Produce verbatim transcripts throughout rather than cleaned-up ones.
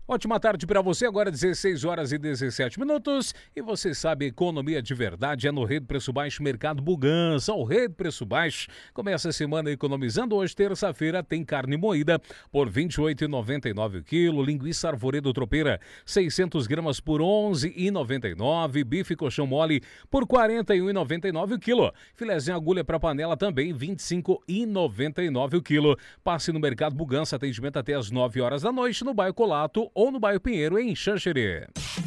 Ótima tarde para você, agora dezesseis horas e dezessete minutos. E você sabe, economia de verdade é no Rei do Preço Baixo Mercado Bugança. O Rei do Preço Baixo começa a semana economizando. Hoje, terça-feira, tem carne moída por vinte e oito reais e noventa e nove centavos o quilo. Linguiça Arvoredo Tropeira, seiscentas gramas por onze reais e noventa e nove centavos. Bife colchão mole por quarenta e um reais e noventa e nove centavos o quilo. Filézinho agulha para panela também, vinte e cinco reais e noventa e nove centavos o quilo. Passe no Mercado Bugança, atendimento até às nove horas da noite no bairro Colato ou no bairro Pinheiro, em Xanxerê.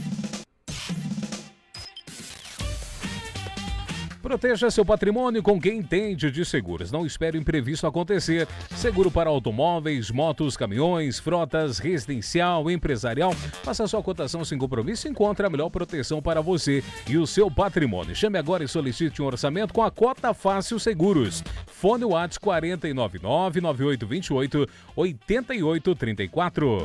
Proteja seu patrimônio com quem entende de seguros. Não espere o imprevisto acontecer. Seguro para automóveis, motos, caminhões, frotas, residencial, empresarial. Faça sua cotação sem compromisso e encontre a melhor proteção para você e o seu patrimônio. Chame agora e solicite um orçamento com a Cota Fácil Seguros. Fone WhatsApp quatro nove nove, nove oito dois oito, oito oito três quatro.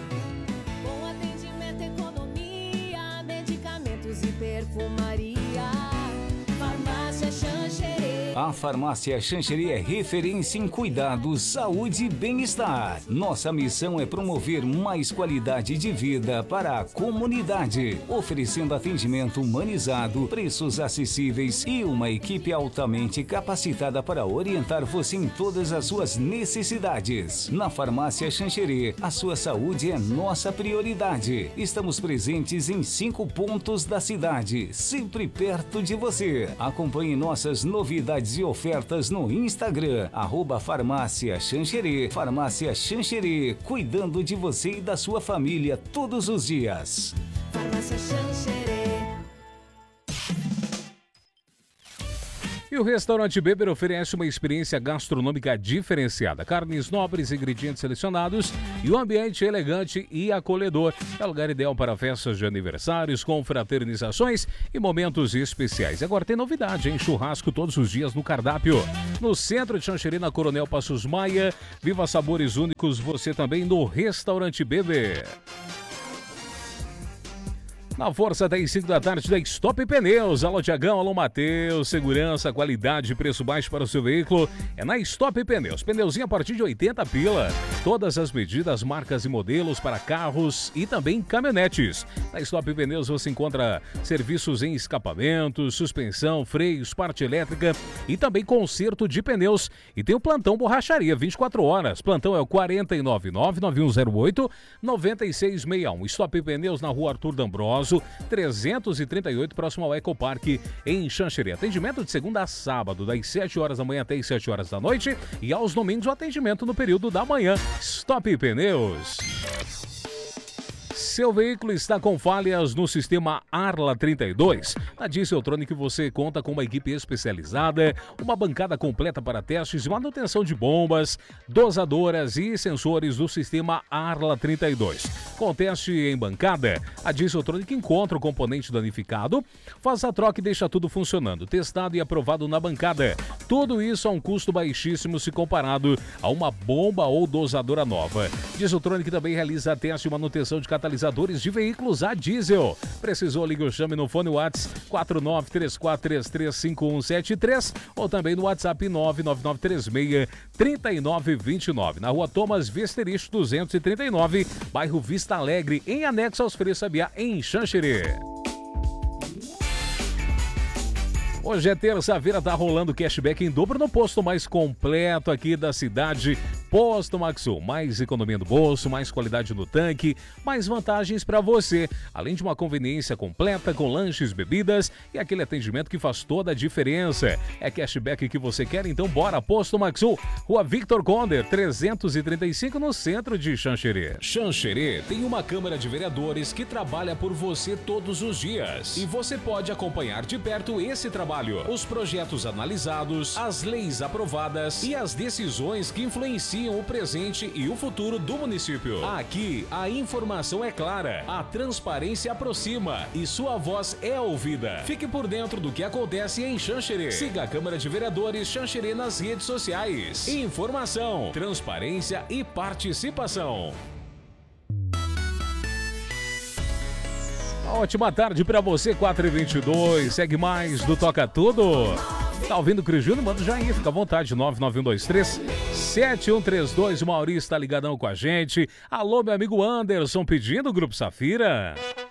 A Farmácia Xanxerê é referência em cuidados, saúde e bem-estar. Nossa missão é promover mais qualidade de vida para a comunidade, oferecendo atendimento humanizado, preços acessíveis e uma equipe altamente capacitada para orientar você em todas as suas necessidades. Na Farmácia Xanxerê, a sua saúde é nossa prioridade. Estamos presentes em cinco pontos da cidade, sempre perto de você. Acompanhe nossas novidades e ofertas no Instagram, arroba Farmácia Xanxerê. Farmácia Xanxerê, cuidando de você e da sua família todos os dias. Farmácia Xanxerê. E o Restaurante Beber oferece uma experiência gastronômica diferenciada. Carnes nobres, ingredientes selecionados e um ambiente elegante e acolhedor. É o lugar ideal para festas de aniversários, confraternizações e momentos especiais. Agora tem novidade, hein? Churrasco todos os dias no cardápio. No centro de Xanxerê, na Coronel Passos Maia. Viva sabores únicos você também no Restaurante Beber. Na força das cinco da tarde da Stop Pneus. Alô Tiagão, alô Matheus. Segurança, qualidade, preço baixo para o seu veículo é na Stop Pneus. Pneuzinho a partir de oitenta pila. Todas as medidas, marcas e modelos para carros e também caminhonetes. Na Stop Pneus você encontra serviços em escapamentos, suspensão, freios, parte elétrica e também conserto de pneus. E tem o plantão borracharia, vinte e quatro horas. Plantão é o quatro nove nove, nove um zero oito, nove seis seis um. Stop Pneus na rua Arthur D'Ambrosio, trezentos e trinta e oito, próximo ao Ecoparque, em Xanxerê. Atendimento de segunda a sábado, das sete horas da manhã até as sete horas da noite. E aos domingos, o atendimento no período da manhã. Stop Pneus. Seu veículo está com falhas no sistema Arla trinta e dois? Na Dieseltronic você conta com uma equipe especializada, uma bancada completa para testes e manutenção de bombas, dosadoras e sensores do sistema Arla trinta e dois. Com teste em bancada, a Dieseltronic encontra o componente danificado, faz a troca e deixa tudo funcionando, testado e aprovado na bancada. Tudo isso a um custo baixíssimo se comparado a uma bomba ou dosadora nova. Dieseltronic também realiza teste e manutenção de catalisadores de veículos a diesel. Precisou, ligue ou chame no fone WhatsApp quatro nove três quatro três três cinco um sete três ou também no WhatsApp nove nove nove três seis três nove dois nove. Na rua Thomas Vesterich duzentos e trinta e nove, bairro Vista Alegre, em anexo aos Frei Sabiá, em Xanxerê. Hoje é terça-feira, tá rolando cashback em dobro no posto mais completo aqui da cidade. Posto Maxul, mais economia no bolso, mais qualidade no tanque, mais vantagens para você. Além de uma conveniência completa com lanches, bebidas e aquele atendimento que faz toda a diferença. É cashback que você quer? Então bora, Posto Maxul, Rua Victor Conder, trezentos e trinta e cinco, no centro de Xanxerê. Xanxerê tem uma Câmara de Vereadores que trabalha por você todos os dias. E você pode acompanhar de perto esse trabalho. Os projetos analisados, as leis aprovadas e as decisões que influenciam o presente e o futuro do município. Aqui, a informação é clara, a transparência aproxima e sua voz é ouvida. Fique por dentro do que acontece em Xanxerê. Siga a Câmara de Vereadores Xanxerê nas redes sociais. Informação, transparência e participação. Ótima tarde pra você, quatro e vinte e dois. Segue mais do Toca Tudo. Tá ouvindo o Cris Júnior? Manda já aí, fica à vontade, nove nove um dois três sete um três dois, o Maurício está ligadão com a gente. Alô, meu amigo Anderson, pedindo o Grupo Safira.